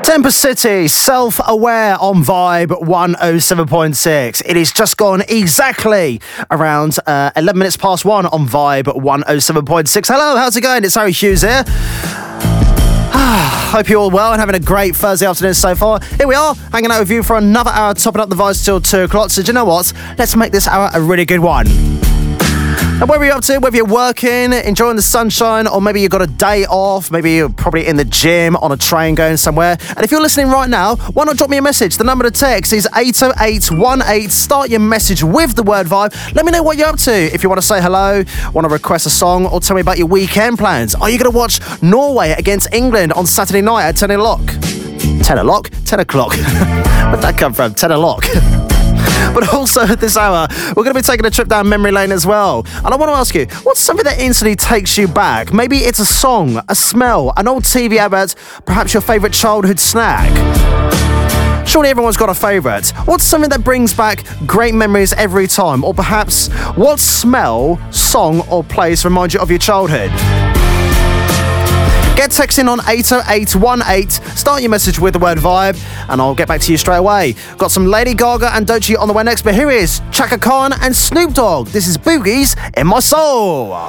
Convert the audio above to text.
Temper City, Self-Aware on Vibe 107.6. It is just gone exactly around 11 minutes past 1 on Vibe 107.6. Hello, how's it going? It's Harry Hughes here. Hope you're all well and having a great Thursday afternoon so far. Here we are, hanging out with you for another hour, topping up the vibes till 2 o'clock. So do you know what? Let's make this hour a really good one. And wherever you're up to, whether you're working, enjoying the sunshine, or maybe you've got a day off, maybe you're probably in the gym, on a train going somewhere. And if you're listening right now, why not drop me a message? The number to text is 80818. Start your message with the word vibe. Let me know what you're up to. If you want to say hello, want to request a song, or tell me about your weekend plans. Are you going to watch Norway against England on Saturday night at 10 o'clock? 10 o'clock? 10 o'clock. Where'd that come from? 10 o'clock. But also at this hour, we're going to be taking a trip down memory lane as well. And I want to ask you, what's something that instantly takes you back? Maybe it's a song, a smell, an old TV advert, perhaps your favourite childhood snack. Surely everyone's got a favourite. What's something that brings back great memories every time? Or perhaps what smell, song or place reminds you of your childhood? Get texting on 80818. Start your message with the word vibe, and I'll get back to you straight away. Got some Lady Gaga and Doechii on the way next, but here is Chaka Khan and Snoop Dogg. This is Boogies in My Soul.